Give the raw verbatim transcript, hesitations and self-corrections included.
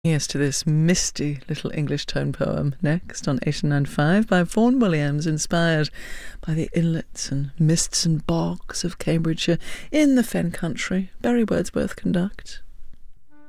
Yes, to this misty little English tone poem next on eight nine five by Vaughan Williams, inspired by the inlets and mists and bogs of Cambridgeshire in the Fen Country. Barry Wordsworth conduct.